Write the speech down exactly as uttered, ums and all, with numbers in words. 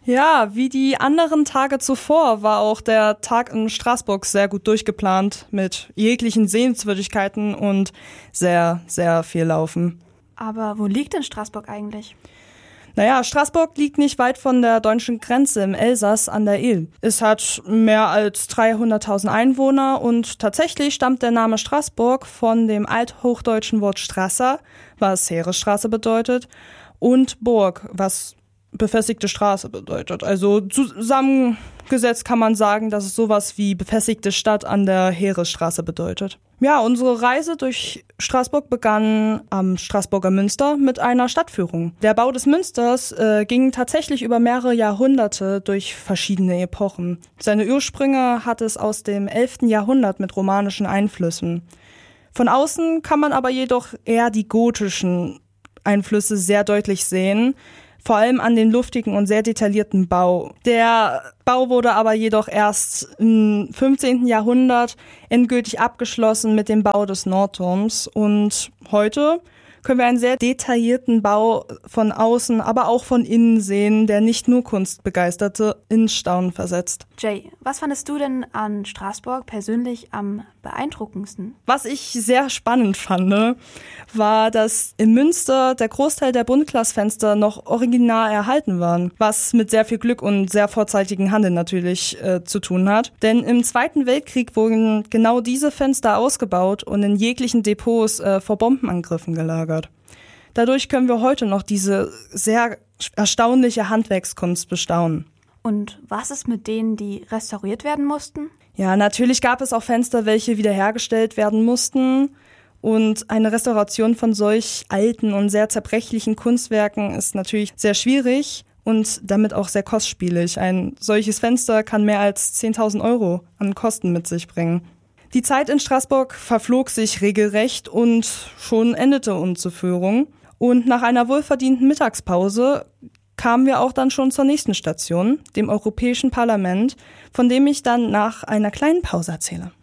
Ja, wie die anderen Tage zuvor war auch der Tag in Straßburg sehr gut durchgeplant mit jeglichen Sehenswürdigkeiten und sehr, sehr viel Laufen. Aber wo liegt denn Straßburg eigentlich? Naja, Straßburg liegt nicht weit von der deutschen Grenze im Elsass an der Ilm. Es hat mehr als dreihunderttausend Einwohner und tatsächlich stammt der Name Straßburg von dem althochdeutschen Wort Strasser, was Heeresstraße bedeutet, und Burg, was befestigte Straße bedeutet. Also zusammengesetzt kann man sagen, dass es sowas wie befestigte Stadt an der Heeresstraße bedeutet. Ja, unsere Reise durch Straßburg begann am Straßburger Münster mit einer Stadtführung. Der Bau des Münsters äh, ging tatsächlich über mehrere Jahrhunderte durch verschiedene Epochen. Seine Ursprünge hat es aus dem elften Jahrhundert mit romanischen Einflüssen. Von außen kann man aber jedoch eher die gotischen Einflüsse sehr deutlich sehen, vor allem an den luftigen und sehr detaillierten Bau. Der Bau wurde aber jedoch erst im fünfzehnten Jahrhundert endgültig abgeschlossen mit dem Bau des Nordturms. Und heute können wir einen sehr detaillierten Bau von außen, aber auch von innen sehen, der nicht nur Kunstbegeisterte in Staunen versetzt. Jay, was fandest du denn an Straßburg persönlich am beeindruckendsten? Was ich sehr spannend fand, war, dass in Münster der Großteil der Buntglasfenster noch original erhalten waren, was mit sehr viel Glück und sehr vorzeitigen Handeln natürlich äh, zu tun hat. Denn im Zweiten Weltkrieg wurden genau diese Fenster ausgebaut und in jeglichen Depots äh, vor Bombenangriffen gelagert. Dadurch können wir heute noch diese sehr erstaunliche Handwerkskunst bestaunen. Und was ist mit denen, die restauriert werden mussten? Ja, natürlich gab es auch Fenster, welche wiederhergestellt werden mussten. Und eine Restauration von solch alten und sehr zerbrechlichen Kunstwerken ist natürlich sehr schwierig und damit auch sehr kostspielig. Ein solches Fenster kann mehr als zehntausend Euro an Kosten mit sich bringen. Die Zeit in Straßburg verflog sich regelrecht und schon endete unsere Führung. Und nach einer wohlverdienten Mittagspause kamen wir auch dann schon zur nächsten Station, dem Europäischen Parlament, von dem ich dann nach einer kleinen Pause erzähle.